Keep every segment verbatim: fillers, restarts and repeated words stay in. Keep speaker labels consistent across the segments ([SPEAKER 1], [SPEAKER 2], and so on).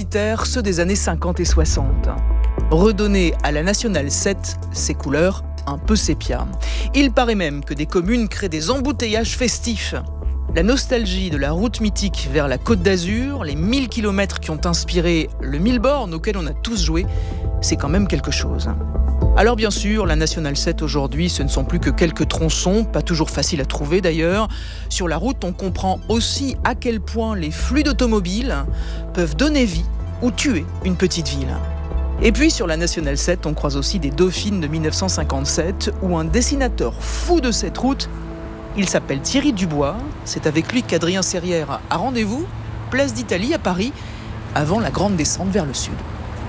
[SPEAKER 1] militaires, ceux des années cinquante et soixante. Redonner à la Nationale sept ses couleurs un peu sépia. Il paraît même que des communes créent des embouteillages festifs. La nostalgie de la route mythique vers la Côte d'Azur, les mille kilomètres qui ont inspiré le mille bornes auquel on a tous joué, c'est quand même quelque chose. Alors bien sûr, la Nationale sept aujourd'hui, ce ne sont plus que quelques tronçons, pas toujours faciles à trouver d'ailleurs. Sur la route, on comprend aussi à quel point les flux d'automobiles peuvent donner vie ou tuer une petite ville. Et puis sur la Nationale sept, on croise aussi des dauphines de mille neuf cent cinquante-sept ou un dessinateur fou de cette route. Il s'appelle Thierry Dubois. C'est avec lui qu'Adrien Serrière a rendez-vous, place d'Italie à Paris, avant la grande descente vers le sud.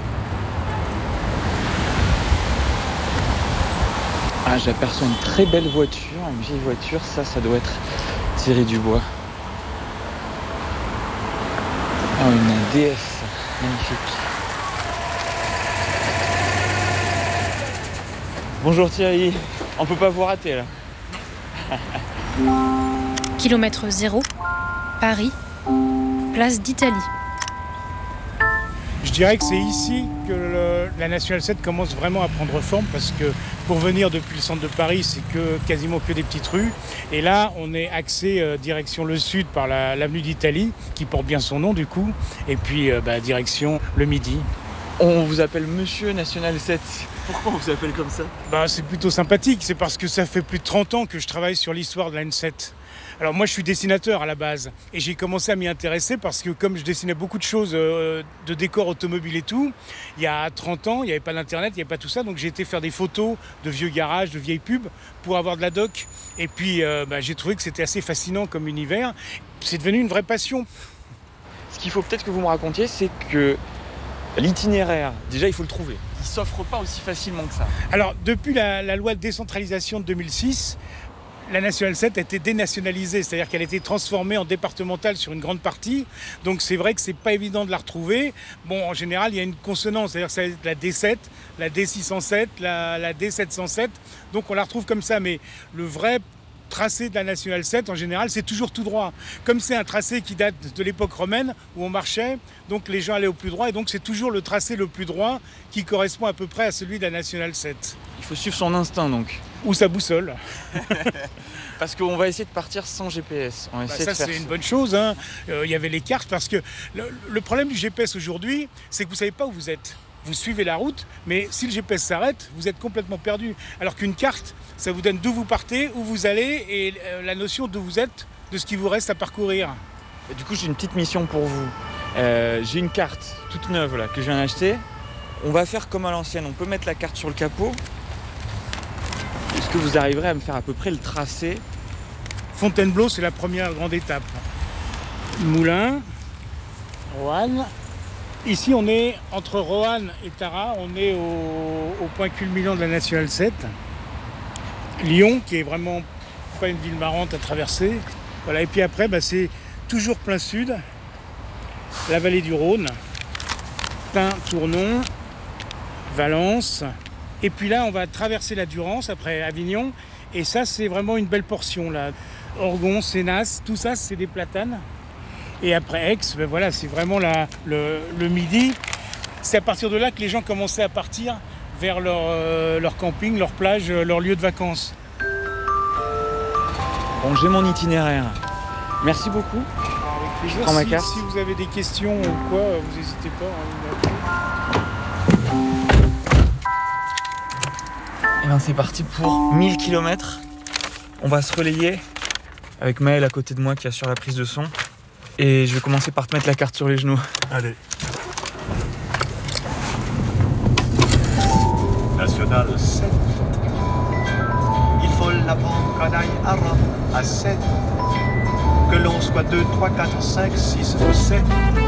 [SPEAKER 2] Ah, j'aperçois une très belle voiture, une vieille voiture. Ça, ça doit être Thierry Dubois. Oh, une D F, magnifique. Bonjour Thierry, on peut pas vous rater là.
[SPEAKER 3] Kilomètre zéro, Paris, place d'Italie.
[SPEAKER 4] Je dirais que c'est ici que le, la Nationale sept commence vraiment à prendre forme parce que pour venir depuis le centre de Paris, c'est que, quasiment que des petites rues. Et là, on est axé euh, direction le sud par la, l'avenue d'Italie, qui porte bien son nom du coup, et puis euh, bah, direction le midi.
[SPEAKER 2] On vous appelle Monsieur Nationale sept. Pourquoi on vous appelle comme ça ?
[SPEAKER 4] Bah, c'est plutôt sympathique, c'est parce que ça fait plus de trente ans que je travaille sur l'histoire de la N sept. Alors moi je suis dessinateur à la base et j'ai commencé à m'y intéresser parce que comme je dessinais beaucoup de choses euh, de décors automobiles et tout, il y a trente ans, il n'y avait pas d'internet, il n'y avait pas tout ça, donc j'ai été faire des photos de vieux garages, de vieilles pubs pour avoir de la doc. Et puis euh, bah, j'ai trouvé que c'était assez fascinant comme univers. C'est devenu une vraie passion.
[SPEAKER 2] Ce qu'il faut peut-être que vous me racontiez, c'est que l'itinéraire, déjà il faut le trouver. Il ne s'offre pas aussi facilement que ça.
[SPEAKER 4] Alors depuis la, la loi de décentralisation de deux mille six, la Nationale sept a été dénationalisée, c'est-à-dire qu'elle a été transformée en départementale sur une grande partie. Donc c'est vrai que c'est pas évident de la retrouver. Bon, en général, il y a une consonance, c'est-à-dire que c'est la D sept, la D six cent sept, la, la D sept cent sept. Donc on la retrouve comme ça, mais le vrai tracé de la Nationale sept, en général, c'est toujours tout droit. Comme c'est un tracé qui date de l'époque romaine, où on marchait, donc les gens allaient au plus droit, et donc c'est toujours le tracé le plus droit qui correspond à peu près à celui de la Nationale sept.
[SPEAKER 2] Il faut suivre son instinct, donc.
[SPEAKER 4] Ou sa boussole.
[SPEAKER 2] Parce qu'on va essayer de partir sans G P S. On va
[SPEAKER 4] bah
[SPEAKER 2] essayer
[SPEAKER 4] ça,
[SPEAKER 2] de faire
[SPEAKER 4] c'est
[SPEAKER 2] ça.
[SPEAKER 4] une bonne chose. Hein. Euh, il y avait les cartes, parce que le, le problème du G P S aujourd'hui, c'est que vous ne savez pas où vous êtes. Vous suivez la route, mais si le G P S s'arrête, vous êtes complètement perdu. Alors qu'une carte, ça vous donne d'où vous partez, où vous allez, et euh, la notion d'où vous êtes, de ce qui vous reste à parcourir.
[SPEAKER 2] Et du coup, j'ai une petite mission pour vous. Euh, j'ai une carte toute neuve là, que je viens d'acheter. On va faire comme à l'ancienne. On peut mettre la carte sur le capot. Est-ce que vous arriverez à me faire à peu près le tracé ?
[SPEAKER 4] Fontainebleau, c'est la première grande étape. Moulins, Roanne. Ici, on est entre Roanne et Tara, on est au, au point culminant de la Nationale sept. Lyon, qui est vraiment pas une ville marrante à traverser. Voilà. Et puis après, bah, c'est toujours plein sud, la vallée du Rhône, Pin, Tournon, Valence. Et puis là, on va traverser la Durance, après Avignon. Et ça, c'est vraiment une belle portion, là. Orgon, Sénas, tout ça, c'est des platanes. Et après Aix, ben voilà, c'est vraiment la, le, le midi. C'est à partir de là que les gens commençaient à partir vers leur, euh, leur camping, leur plage, leur lieu de vacances.
[SPEAKER 2] Bon, j'ai mon itinéraire. Merci beaucoup.
[SPEAKER 4] Avec plaisir.
[SPEAKER 2] Je prends ma
[SPEAKER 4] si,
[SPEAKER 2] carte.
[SPEAKER 4] si vous avez des questions ou quoi, vous n'hésitez pas à
[SPEAKER 2] Et bien c'est parti pour mille kilomètres. On va se relayer avec Maël à côté de moi qui assure la prise de son. Et je vais commencer par te mettre la carte sur les genoux.
[SPEAKER 5] Allez. Nationale sept. Il faut la prendre qu'on aille à Rome à sept. Que l'on soit deux, trois, quatre, cinq, six ou sept.